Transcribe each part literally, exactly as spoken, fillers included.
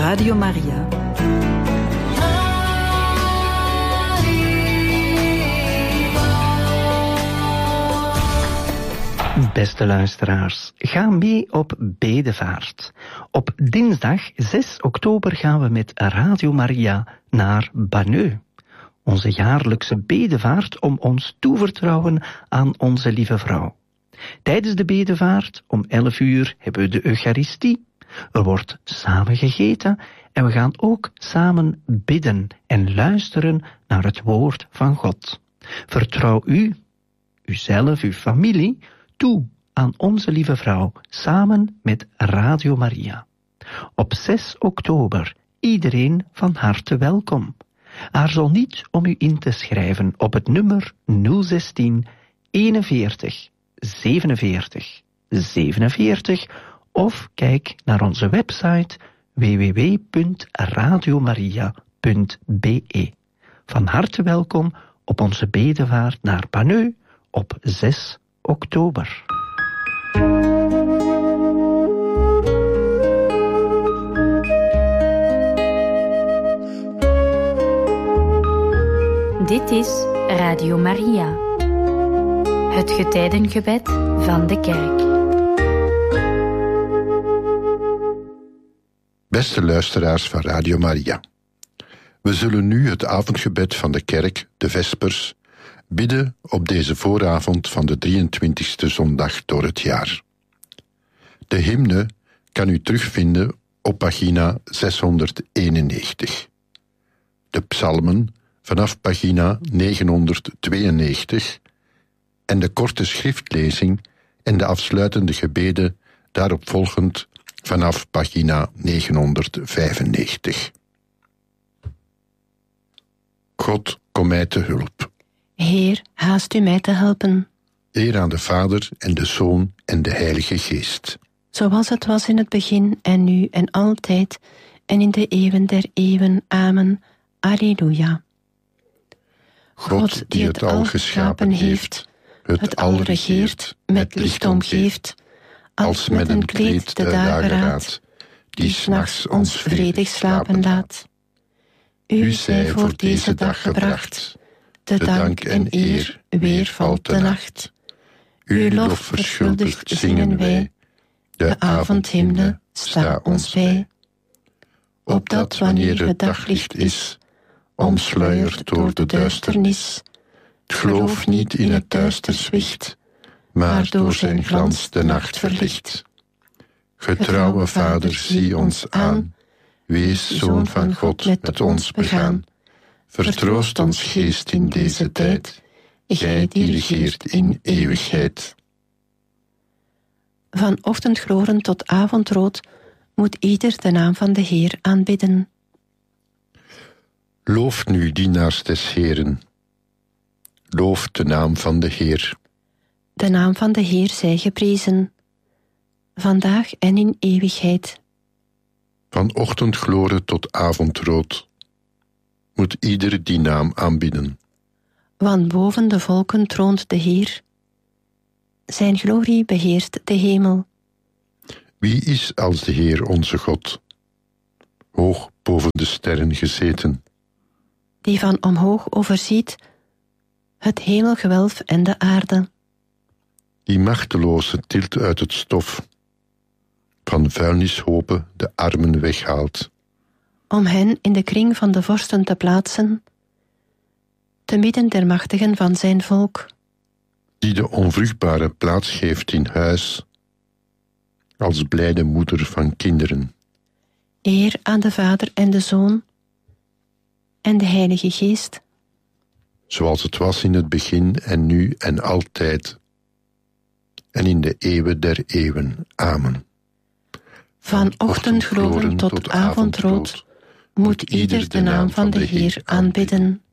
Radio Maria. Beste luisteraars, ga mee op bedevaart. Op dinsdag zes oktober gaan we met Radio Maria naar Banneux. Onze jaarlijkse bedevaart om ons toevertrouwen aan onze lieve vrouw. Tijdens de bedevaart om elf uur hebben we de Eucharistie. Er wordt samen gegeten en we gaan ook samen bidden en luisteren naar het woord van God. Vertrouw u, uzelf, uw familie, toe aan onze lieve vrouw, samen met Radio Maria. Op zes oktober, iedereen van harte welkom. Aarzel niet om u in te schrijven op het nummer nul zestien eenenveertig zevenenveertig zevenenveertig of kijk naar onze website w w w punt radiomaria punt b e. Van harte welkom op onze bedevaart naar Banneux op zes oktober. Dit is Radio Maria, het getijdengebed van de kerk. Beste luisteraars van Radio Maria, we zullen nu het avondgebed van de kerk, de Vespers, bidden op deze vooravond van de drieëntwintigste zondag door het jaar. De hymne kan u terugvinden op pagina zeshonderdeenennegentig. De psalmen vanaf pagina negenhonderdtweeënnegentig en de korte schriftlezing en de afsluitende gebeden daarop volgend vanaf pagina negenhonderdvijfennegentig. God, kom mij te hulp. Heer, haast u mij te helpen. Eer aan de Vader en de Zoon en de Heilige Geest. Zoals het was in het begin en nu en altijd en in de eeuwen der eeuwen. Amen. Alleluia. God, die het al geschapen heeft, het al regeert, met licht omgeeft, als met een kleed de dageraad, die 's nachts ons vredig slapen laat. U zij voor deze dag gebracht, de dank en eer weer valt de nacht. Uw lof verschuldigd zingen wij, de avondhymne sta ons bij. Opdat wanneer het daglicht is, omsluierd door de duisternis, het geloof niet in het duister zwicht, maar door zijn glans de nacht verlicht. Getrouwe Vader, zie ons aan, wees Zoon van God met ons begaan. Vertroost ons geest in deze tijd, gij die regeert in eeuwigheid. Van ochtendgloren tot avondrood moet ieder de naam van de Heer aanbidden. Looft nu, dienaars des Heeren. Looft de naam van de Heer. De naam van de Heer zij geprezen, vandaag en in eeuwigheid. Van ochtendgloren tot avondrood moet ieder die naam aanbidden. Want boven de volken troont de Heer. Zijn glorie beheerst de hemel. Wie is als de Heer onze God? Hoog boven de sterren gezeten. Die van omhoog overziet het hemelgewelf en de aarde. Die machteloze tilt uit het stof, van vuilnishopen de armen weghaalt. Om hen in de kring van de vorsten te plaatsen, te midden der machtigen van zijn volk. Die de onvruchtbare plaats geeft in huis, als blijde moeder van kinderen. Eer aan de Vader en de Zoon en de Heilige Geest. Zoals het was in het begin en nu en altijd, en in de eeuwen der eeuwen. Amen. Van ochtendgloren tot avondrood moet ieder de naam van de Heer aanbidden.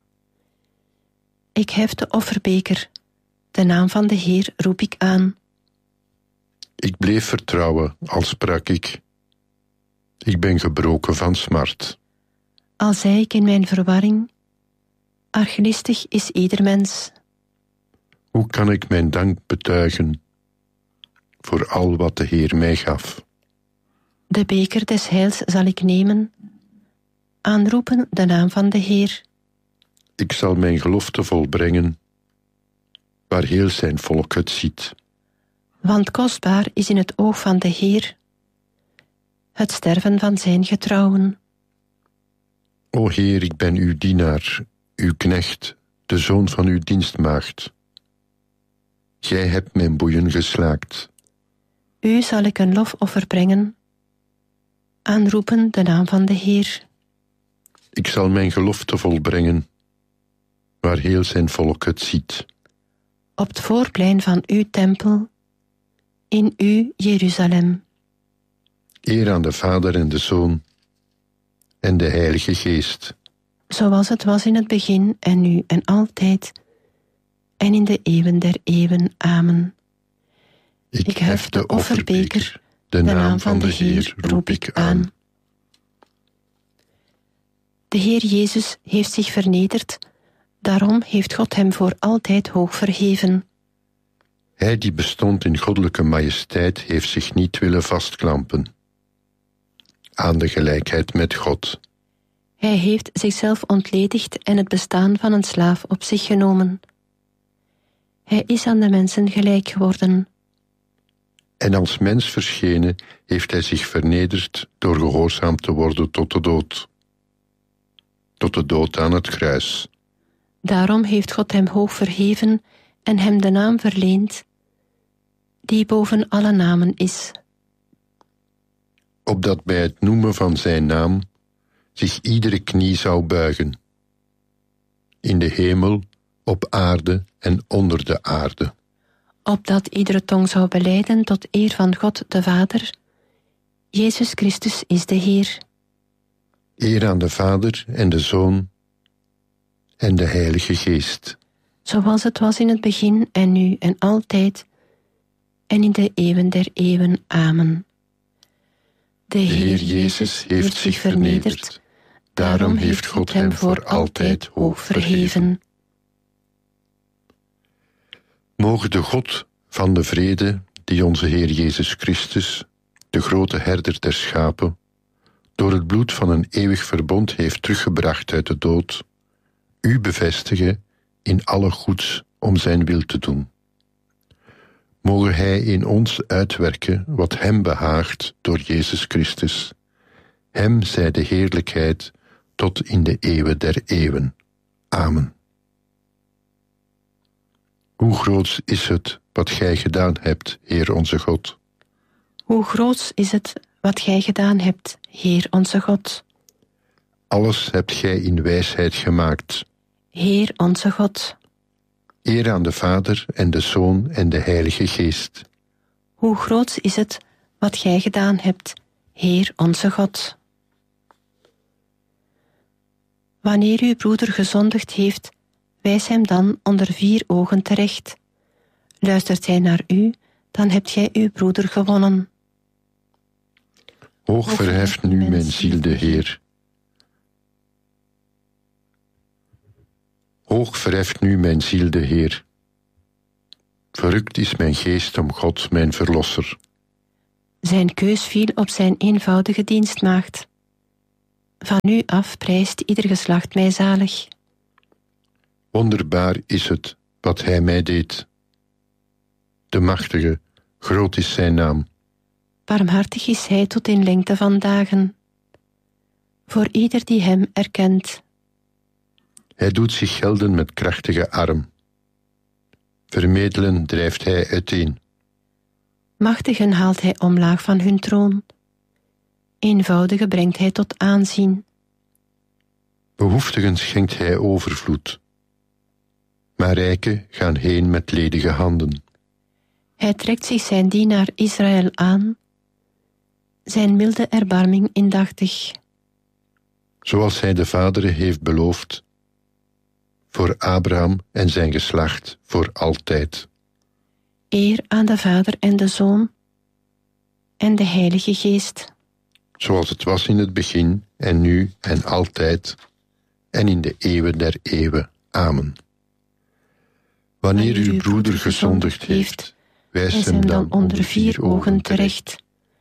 Ik hef de offerbeker, de naam van de Heer roep ik aan. Ik bleef vertrouwen, al sprak ik. Ik ben gebroken van smart. Al zei ik in mijn verwarring, arglistig is ieder mens. Hoe kan ik mijn dank betuigen voor al wat de Heer mij gaf? De beker des heils zal ik nemen, aanroepen de naam van de Heer. Ik zal mijn gelofte volbrengen, waar heel zijn volk het ziet. Want kostbaar is in het oog van de Heer het sterven van zijn getrouwen. O Heer, ik ben uw dienaar, uw knecht, de zoon van uw dienstmaagd. Gij hebt mijn boeien geslaakt. U zal ik een lofoffer brengen, aanroepen de naam van de Heer. Ik zal mijn gelofte volbrengen, waar heel zijn volk het ziet. Op het voorplein van uw tempel, in u Jeruzalem. Eer aan de Vader en de Zoon en de Heilige Geest. Zoals het was in het begin en nu en altijd, en in de eeuwen der eeuwen. Amen. Ik, ik hef de offerbeker, de, de naam van de Heer roep ik aan. De Heer Jezus heeft zich vernederd, daarom heeft God hem voor altijd hoog verheven. Hij die bestond in goddelijke majesteit heeft zich niet willen vastklampen aan de gelijkheid met God. Hij heeft zichzelf ontledigd en het bestaan van een slaaf op zich genomen. Hij is aan de mensen gelijk geworden. En als mens verschenen heeft hij zich vernederd door gehoorzaam te worden tot de dood. Tot de dood aan het kruis. Daarom heeft God hem hoog verheven en hem de naam verleend, die boven alle namen is. Opdat bij het noemen van zijn naam zich iedere knie zou buigen. In de hemel, op aarde en onder de aarde. Opdat iedere tong zou belijden tot eer van God de Vader. Jezus Christus is de Heer. Eer aan de Vader en de Zoon en de Heilige Geest. Zoals het was in het begin en nu en altijd, en in de eeuwen der eeuwen. Amen. De Heer Jezus heeft zich vernederd, daarom heeft God hem voor altijd hoog verheven. Moge de God van de vrede, die onze Heer Jezus Christus, de grote herder der schapen, door het bloed van een eeuwig verbond heeft teruggebracht uit de dood, u bevestigen in alle goeds om zijn wil te doen. Moge hij in ons uitwerken wat hem behaagt door Jezus Christus. Hem zij de heerlijkheid tot in de eeuwen der eeuwen. Amen. Hoe groots is het wat gij gedaan hebt, Heer onze God. Hoe groots is het wat gij gedaan hebt, Heer onze God. Alles hebt gij in wijsheid gemaakt. Heer onze God. Eer aan de Vader en de Zoon en de Heilige Geest. Hoe groots is het wat gij gedaan hebt, Heer onze God. Wanneer uw broeder gezondigd heeft, wijs hem dan onder vier ogen terecht. Luistert hij naar u, dan hebt gij uw broeder gewonnen. Hoog verheft nu mijn ziel de Heer. Hoog verheft nu mijn ziel de Heer. Verrukt is mijn geest om God, mijn verlosser. Zijn keus viel op zijn eenvoudige dienstmaagd. Van nu af prijst ieder geslacht mij zalig. Wonderbaar is het wat hij mij deed. De machtige, groot is zijn naam. Barmhartig is hij tot in lengte van dagen. Voor ieder die hem erkent. Hij doet zich gelden met krachtige arm. Vermedelen drijft hij uiteen. Machtigen haalt hij omlaag van hun troon. Eenvoudigen brengt hij tot aanzien. Behoeftigen schenkt hij overvloed. Maar rijken gaan heen met ledige handen. Hij trekt zich zijn dienaar Israël aan, zijn milde erbarming indachtig. Zoals hij de vaderen heeft beloofd, voor Abraham en zijn geslacht voor altijd. Eer aan de Vader en de Zoon en de Heilige Geest. Zoals het was in het begin en nu en altijd en in de eeuwen der eeuwen. Amen. Wanneer uw broeder gezondigd heeft, wijs hem dan onder vier ogen terecht.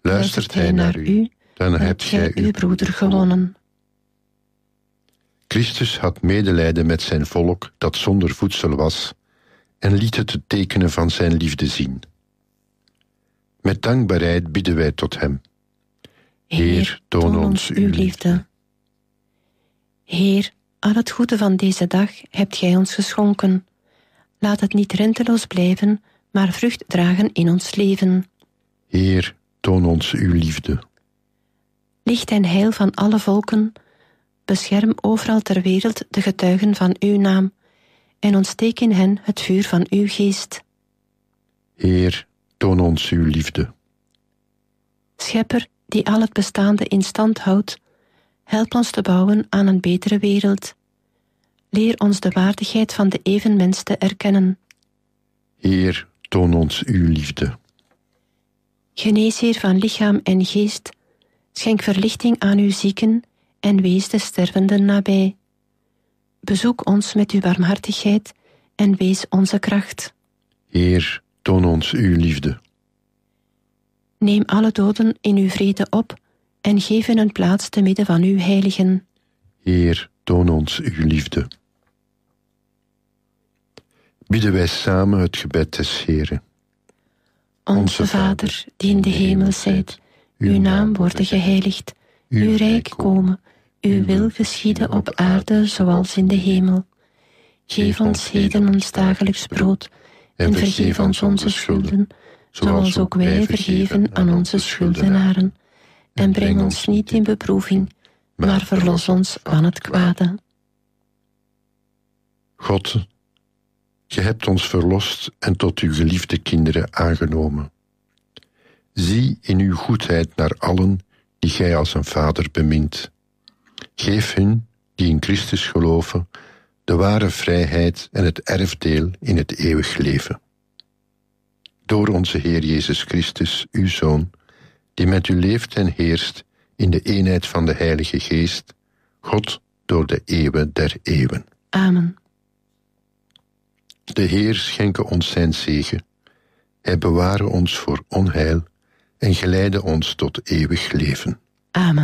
Luistert hij naar u, dan hebt gij uw broeder gewonnen. Christus had medelijden met zijn volk dat zonder voedsel was en liet het de tekenen van zijn liefde zien. Met dankbaarheid bidden wij tot hem. Heer, toon ons uw liefde. Heer, al het goede van deze dag hebt gij ons geschonken. Laat het niet renteloos blijven, maar vrucht dragen in ons leven. Heer, toon ons uw liefde. Licht en heil van alle volken, bescherm overal ter wereld de getuigen van uw naam en ontsteek in hen het vuur van uw geest. Heer, toon ons uw liefde. Schepper, die al het bestaande in stand houdt, help ons te bouwen aan een betere wereld. Leer ons de waardigheid van de evenmens te erkennen. Heer, toon ons uw liefde. Geneesheer van lichaam en geest, schenk verlichting aan uw zieken en wees de stervenden nabij. Bezoek ons met uw barmhartigheid en wees onze kracht. Heer, toon ons uw liefde. Neem alle doden in uw vrede op en geef hen een plaats te midden van uw heiligen. Heer, toon ons uw liefde. Bidden wij samen het gebed des Heeren. Onze Vader, die in de hemel zijt, uw naam worden geheiligd, uw rijk komen, uw wil geschieden op aarde zoals in de hemel. Geef ons heden ons dagelijks brood en vergeef ons onze schulden, zoals ook wij vergeven aan onze schuldenaren. En breng ons niet in beproeving, maar verlos ons van het kwade. God, je hebt ons verlost en tot uw geliefde kinderen aangenomen. Zie in uw goedheid naar allen die gij als een vader bemint. Geef hun, die in Christus geloven, de ware vrijheid en het erfdeel in het eeuwig leven. Door onze Heer Jezus Christus, uw Zoon, die met u leeft en heerst in de eenheid van de Heilige Geest, God door de eeuwen der eeuwen. Amen. De Heer schenke ons zijn zegen. Hij beware ons voor onheil en geleide ons tot eeuwig leven. Amen.